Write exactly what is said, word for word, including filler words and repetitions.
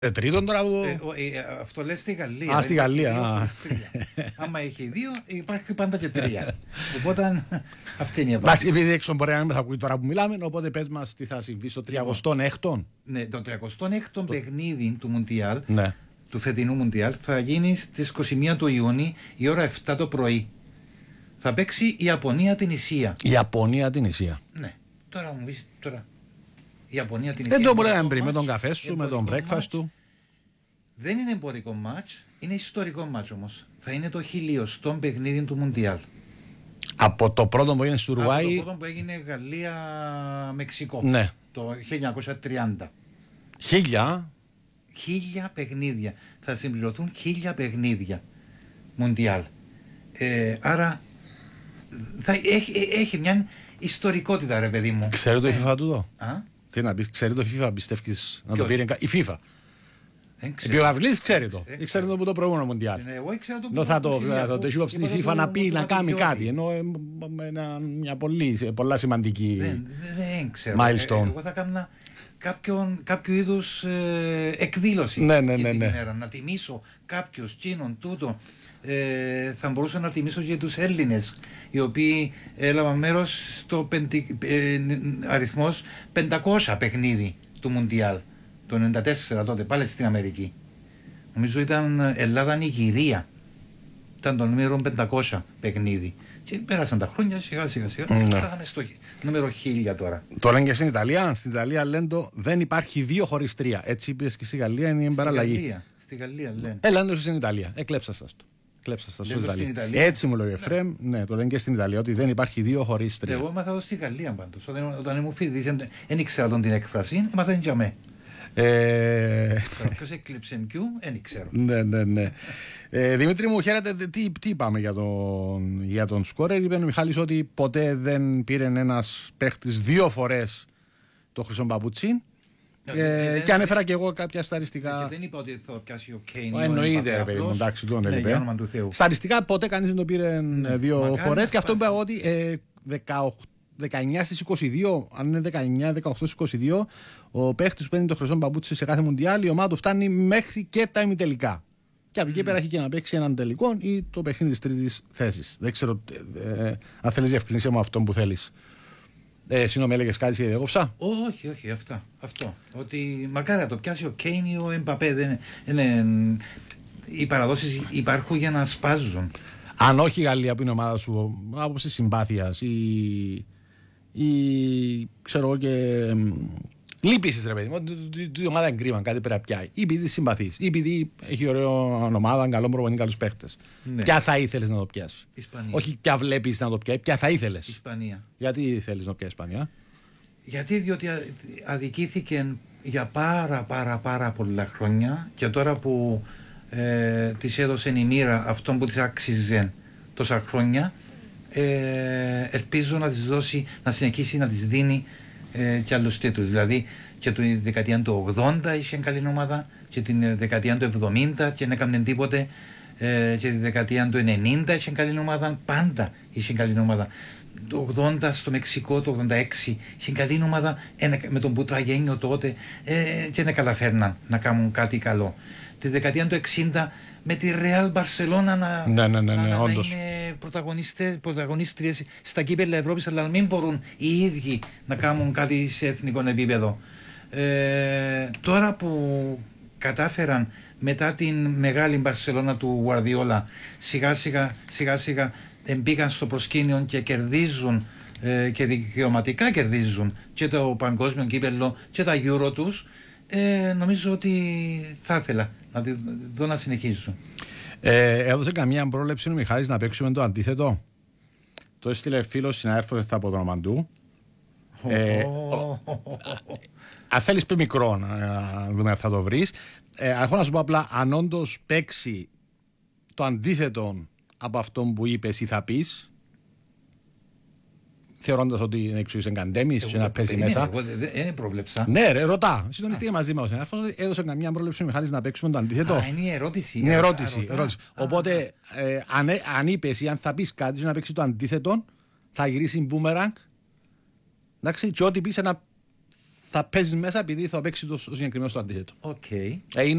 Ε, τρίτον τώρα. Ε, ε, αυτό λέει στη Γαλλία. Α, στη Γαλλία. Άμα έχει δύο, υπάρχει πάντα και τρία. Οπότε αυτή είναι η Εντάξει, απάντηση. επειδή έξω μπορεί να μην θα ακούει τώρα που μιλάμε, οπότε πες μας τι θα συμβεί στο τριακοστό έκτο. Ναι, το τριακοστό έκτο παιχνίδι του Μουντιάλ, Ναι. του φετινού Μουντιάλ, θα γίνει στις είκοσι μία του Ιούνιου η ώρα επτά το πρωί. Θα παίξει η Ιαπωνία την Ισία. Η Ιαπωνία την Ισία. Ναι, τώρα μου πεις τώρα. Η Ιαπωνία την Ισία. Δεν το εμπορικό λέγαμε πριν, με μάτς, τον καφέ σου, με τον εμπορικό breakfast μάτς. του. Δεν είναι εμπορικό μάτς, είναι ιστορικό μάτς όμως. Θα είναι το χιλιοστό παιχνίδι του Μουντιάλ. Από το πρώτο που έγινε στο Από το Ουρουάη. πρώτο που έγινε Γαλλία-Μεξικό. Ναι. Το χίλια εννιακόσια τριάντα. Χίλια. Χίλια παιχνίδια. Θα συμπληρωθούν χίλια παιχνίδια. Μουντιάλ. Ε, άρα θα έχει, έχει μια ιστορικότητα, ρε παιδί μου. Ξέρει το η FIFA τούτο. Α? Τι να πει, ξέρει το FIFA, πιστεύεις να το Ποιος? πήρε κα- η FIFA. Δεν Η ξέρω. Πιογαυλής ξέρει το. Δεν Ή ξέρει το από το προηγούμενο Μουντιάλ. Ε, Εγώ ήξερα το Ενώ θα το, χιλιακό, θα το έχει στην είπα το FIFA να το- πει το να κάνει Ματιώτη. κάτι. Ενώ ε, με ένα- μια πολύ, πολλά σημαντική. Δεν, δεν ξέρω. Milestone. Ε, εγώ θα κάνω κάποιον, κάποιο είδους ε, εκδήλωση Ναι, ναι, για ναι, την ναι. ημέρα. Να τιμήσω κάποιους, τσίνον, τούτο. Ε, θα μπορούσα να τιμήσω και τους Έλληνες, οι οποίοι έλαβαν μέρος στο πεντι, ε, αριθμός πεντακόσια παιχνίδι του Μουντιάλ το ενενήντα τέσσερα τότε, πάλι στην Αμερική. Νομίζω ήταν Ελλάδα-Νιγηρία. Ήταν το νούμερο πεντακόσια παιχνίδι. Και πέρασαν τα χρόνια σιγά σιγά σιγά. Ναι. Φτάσαμε στο χι- νούμερο χίλια τώρα. Το λένε και στην Ιταλία. Στην Ιταλία λένε το δεν υπάρχει δύο χωρίς τρία. Έτσι είπε και στη Γαλλία, είναι η παραλλαγή. Γαλλία, στη Γαλλία λένε. Ε, λένε το στην Ιταλία. Εκλέψα σας το. Κλέψα στα Λένε στην το στην Ιταλία. Ιταλία. Έτσι μου λέει ο Εφρέμ, ναι, το λένε και στην Ιταλία, ότι δεν υπάρχει δύο χωρίς τρία. Εγώ έμαθα εδώ στη Γαλλία πάντως. Όταν, όταν ήμουν φοιτητής, δεν δεν ήξερα τον την έκφραση, έμαθα την για με. Ε, Ποιος έκλειψε ποιου, δεν ξέρω. ναι, ναι, ναι. Ε, Δημήτρη μου, χαίρετε. Τι, τι είπαμε για τον, για τον σκόρερ. Είπε ο Μιχάλης ότι ποτέ δεν πήρε ένας παίχτης δύο φορές το χρυσό παπούτσι. Ε, Ε, ε, και ανέφερα και εγώ κάποια Και σταριστικά. δεν είπα ότι θα πιάσει ο Κέιν. Ε, Εννοείται, ρε παιδί μου, εντάξει, τον δεν ναι, είπε. για όνομα του Θεού. Σταριστικά ποτέ κανείς δεν το πήρε ε, δύο μακάρι φορές. να Και αυτό σπάσει. είπα ότι ε, δεκαοκτώ δεκαεννιά στις είκοσι δύο, αν είναι δεκαεννιά δεκαοκτώ στις είκοσι δύο, ο παίχτης που παίρνει το χρυσό παπούτσι σε κάθε Μουντιάλ, η ομάδα του φτάνει μέχρι και τα ημιτελικά. Και από εκεί πέρα έχει και να παίξει έναν τελικό ή το παιχνίδι της τρίτης θέσης. Δεν ξέρω ε, ε, αν θέλεις διευκρινίσαι μου αυτό που θέλεις. Ε, Συγγνώμη, έλεγες κάτι και διέκοψα. Όχι, όχι, αυτά. Αυτό. Ότι μακάρι να το πιάσει ο Κέιν ή ο Εμπαπέ. Δεν είναι, οι παραδόσεις υπάρχουν για να σπάζουν. Αν όχι η Γαλλία που είναι ομάδα σου, άποψη συμπάθειας ή, ή ξέρω εγώ και λύπησης ρε παιδί μου, ότι η ομάδα είναι κρίμα, κάτι πρέπει να πιάει. Ή επειδή συμπαθείς, ή επειδή έχει ωραίο ομάδα, καλό προπονητή, καλούς παίχτες. Ναι. Ποια θα ήθελες να το πιάσει. Ισπανία. Όχι ποια βλέπεις να το πιάει, ποια θα ήθελες. Ισπανία. Γιατί θέλεις να πιάσει Ισπανία. Γιατί διότι α- αδικήθηκε για πάρα πάρα πάρα πολλά χρόνια και τώρα που ε, της έδωσε η μοίρα αυτόν που της άξιζε τόσα χρόνια, ε, ελπίζω να της δώσει, να συνεχίσει να της δίνει ε, και άλλους τίτλους. Δηλαδή και τη δεκαετία του ογδόντα είχε καλή ομάδα και την ε, δεκαετία του εβδομήντα και δεν έκαναν τίποτε, ε, και τη δεκαετία του ενενήντα είχε καλή ομάδα, πάντα είχε καλή ομάδα. Το ογδόντα στο Μεξικό, το ογδόντα έξι είχε καλή ομάδα ένα, με τον Μπουτραγένιο τότε, ε, και δεν καταφέρναν να κάνουν κάτι καλό. Τη δεκαετία του εξήντα με τη Real Barcelona να, Ναι, ναι, ναι, να, ναι, να, να όντως. είναι πρωταγωνιστές, πρωταγωνίστριες στα κύπελλα Ευρώπης, αλλά να μην μπορούν οι ίδιοι να κάνουν κάτι σε εθνικό επίπεδο. Ε, τώρα που κατάφεραν μετά την μεγάλη Μπαρσελόνα του Γουαρδιόλα σιγά σιγά, σιγά, σιγά μπήκαν στο προσκήνιο και κερδίζουν, ε, και δικαιωματικά κερδίζουν και το παγκόσμιο κύπελλο και τα Euro τους, ε, νομίζω ότι θα ήθελα να τη δω να συνεχίσουν. Ε, έδωσε καμία πρόληψη ο Μιχάλης να παίξουμε το αντίθετο. Το έστειλε φίλος συνάδελφος, δεν θα πω το όνομα του. Ε, Αν θέλεις πει μικρό να δούμε αν θα το βρεις. Ε, έχω να σου πω απλά, αν όντως παίξει το αντίθετο από αυτό που είπες ή θα πεις, θεωρώντας ότι δεν εξηγείς εγκαντέμις και να παίζει μέσα. Εγώ δεν πρόβλεψα. Ναι, ρε, ρωτά. Συντονιστήκε μαζί μας. Αφού έδωσε καμιά πρόληψη ο Μιχάλης να παίξουμε το αντίθετο. Α, είναι η ερώτηση. Είναι ερώτηση. Α, ρωτά. ερώτηση. Α, Οπότε, ε, αν, αν είπες ή αν θα πεις κάτι και να παίξει το αντίθετο, θα γυρίσει μπούμεραγκ. Εντάξει, και ό,τι πεις ένα θα παίζει μέσα επειδή θα παίξει το συγκεκριμένο στο αντίθετο. Okay. Ε,